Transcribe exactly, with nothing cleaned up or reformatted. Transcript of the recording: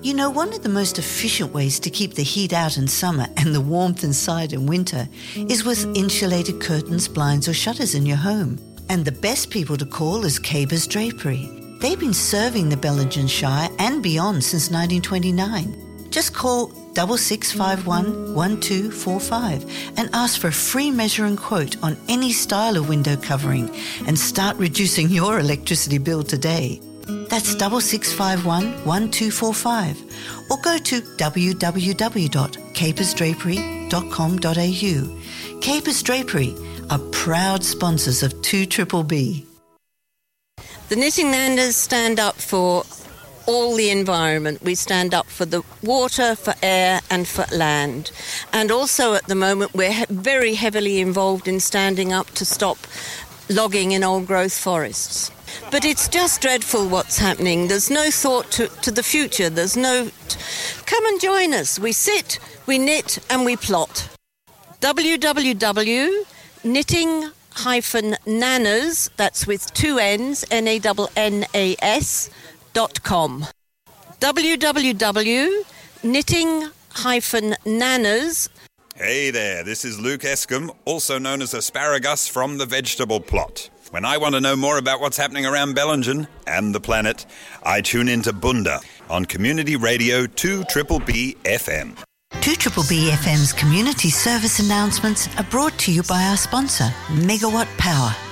You know, one of the most efficient ways to keep the heat out in summer and the warmth inside in winter is with insulated curtains, blinds or shutters in your home. And the best people to call is Cabers Drapery. They've been serving the Bellingen Shire and beyond since nineteen twenty-nine. Just call double six five one one two four five and ask for a free measure and quote on any style of window covering and start reducing your electricity bill today. That's double six five one one two four five or go to w w w dot capers drapery dot com dot a u. Capers Drapery are proud sponsors of two triple B. The Knitting Nanders stand up for all the environment. We stand up for the water, for air and for land. And also at the moment we're he- very heavily involved in standing up to stop logging in old growth forests. But it's just dreadful what's happening. There's no thought to, to the future. There's no... T- Come and join us. We sit, we knit and we plot. w w w dot knitting dash nanners, that's with two N's, N A N N A S, dot com. w w w dot knitting dash nanners. Hey there, this is Luke Escombe, also known as Asparagus from the Vegetable Plot. When I want to know more about what's happening around Bellingen and the planet, I tune into Bunda on Community Radio two B B F M. two B B F M's community service announcements are brought to you by our sponsor, Megawatt Power.